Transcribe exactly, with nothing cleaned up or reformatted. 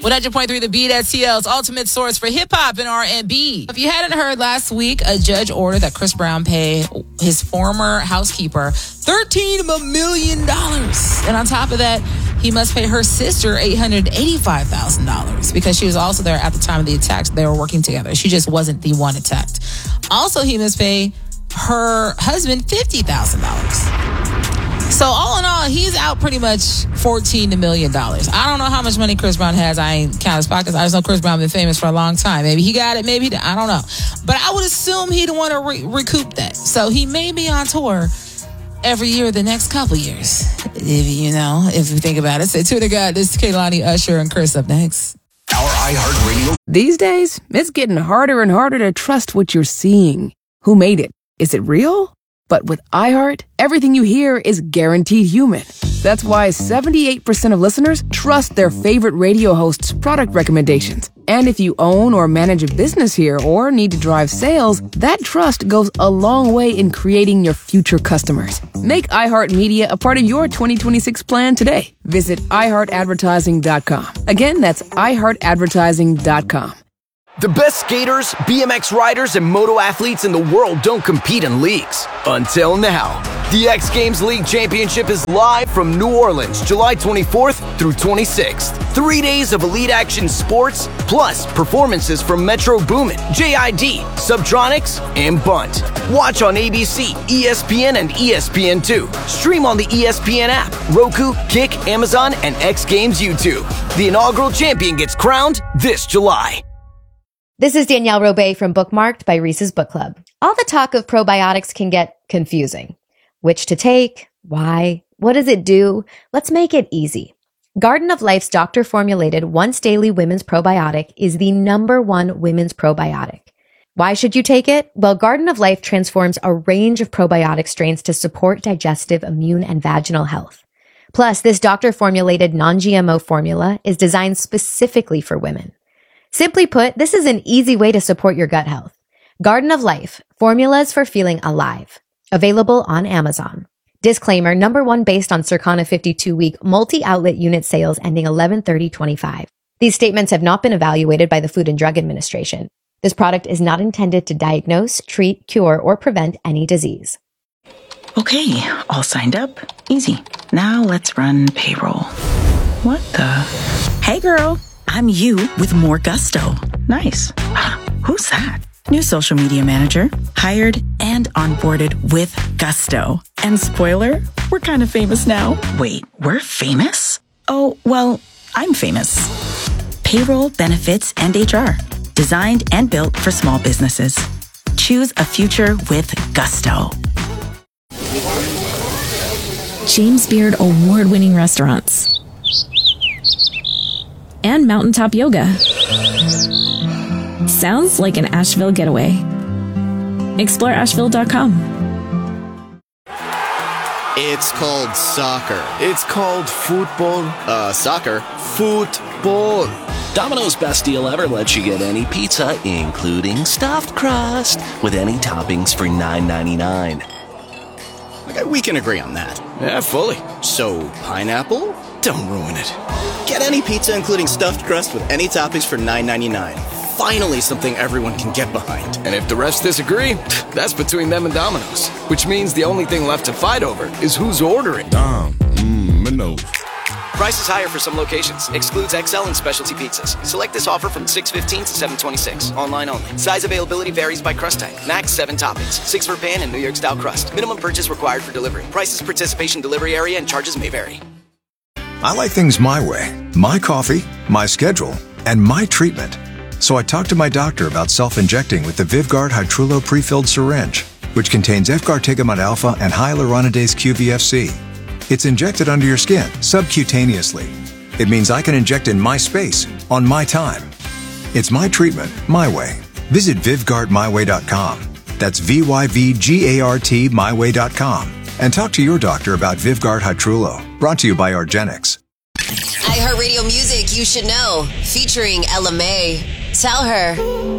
one hundred point three The Beat at T L's ultimate source for hip-hop and R and B. If you hadn't heard, last week, a judge ordered that Chris Brown pay his former housekeeper thirteen million dollars. And on top of that, he must pay her sister eight hundred eighty-five thousand dollars because she was also there at the time of the attack. They were working together. She just wasn't the one attacked. Also, he must pay her husband fifty thousand dollars. So all in all, he's out pretty much fourteen million dollars. I don't know how much money Chris Brown has. I ain't count his pockets. I just know Chris Brown been famous for a long time. Maybe he got it. Maybe he didn't. I don't know. But I would assume he'd want to re- recoup that. So he may be on tour every year the next couple years. If, you know, if you think about it. Say to the God, this is Kehlani, Usher, and Chris up next. Our iHeartRadio. These days, it's getting harder and harder to trust what you're seeing. Who made it? Is it real? But with iHeart, everything you hear is guaranteed human. That's why seventy-eight percent of listeners trust their favorite radio hosts' product recommendations. And if you own or manage a business here or need to drive sales, that trust goes a long way in creating your future customers. Make iHeartMedia a part of your twenty twenty-six plan today. Visit i heart advertising dot com. Again, that's i heart advertising dot com. The best skaters, B M X riders, and moto athletes in the world don't compete in leagues. Until now. The X Games League Championship is live from New Orleans, July twenty-fourth through twenty-sixth. Three days of elite action sports, plus performances from Metro Boomin, J I D, Subtronics, and Bunt. Watch on A B C, E S P N, and E S P N two. Stream on the E S P N app, Roku, Kick, Amazon, and X Games YouTube. The inaugural champion gets crowned this July. This is Danielle Robay from Bookmarked by Reese's Book Club. All the talk of probiotics can get confusing. Which to take? Why? What does it do? Let's make it easy. Garden of Life's doctor-formulated once-daily women's probiotic is the number one women's probiotic. Why should you take it? Well, Garden of Life transforms a range of probiotic strains to support digestive, immune, and vaginal health. Plus, this doctor-formulated non-G M O formula is designed specifically for women. Simply put, this is an easy way to support your gut health. Garden of Life, formulas for feeling alive. Available on Amazon. Disclaimer, number one based on Circana fifty-two week multi-outlet unit sales ending eleven thirty twenty-five. These statements have not been evaluated by the Food and Drug Administration. This product is not intended to diagnose, treat, cure, or prevent any disease. Okay, all signed up. Easy. Now let's run payroll. What the? Hey girl, I'm you with more gusto. Nice. Who's that? New social media manager, hired and onboarded with gusto. And spoiler, we're kind of famous now. Wait, we're famous? Oh, well, I'm famous. Payroll, benefits, and H R. Designed and built for small businesses. Choose a future with gusto. James Beard award-winning restaurants. And mountaintop yoga. Sounds like an Asheville getaway. Explore asheville dot com. It's called soccer. It's called football. Uh, soccer. Football. Domino's best deal ever lets you get any pizza, including stuffed crust, with any toppings for nine ninety-nine. Okay, we can agree on that. Yeah, fully. So, pineapple? Don't ruin it. Get any pizza, including stuffed crust, with any toppings for nine ninety-nine. Finally, something everyone can get behind. And if the refs disagree, that's between them and Domino's. Which means the only thing left to fight over is who's ordering. Dom, mmm, Minos. Prices higher for some locations. Excludes X L and specialty pizzas. Select this offer from six fifteen to seven twenty-six. Online only. Size availability varies by crust type. Max seven toppings. Six for pan and New York style crust. Minimum purchase required for delivery. Prices, participation, delivery area, and charges may vary. I like things my way. My coffee, my schedule, and my treatment. So I talked to my doctor about self-injecting with the Vyvgart Hytrulo pre-filled syringe, which contains efgartigimod alpha and hyaluronidase Q V F C. It's injected under your skin, subcutaneously. It means I can inject in my space, on my time. It's my treatment, my way. Visit Vyvgart my way dot com. That's V Y V G A R T my way dot com. And talk to your doctor about Vyvgart Hytrulo. Brought to you by argenx. iHeartRadio Music You Should Know, featuring Ella May. Tell her.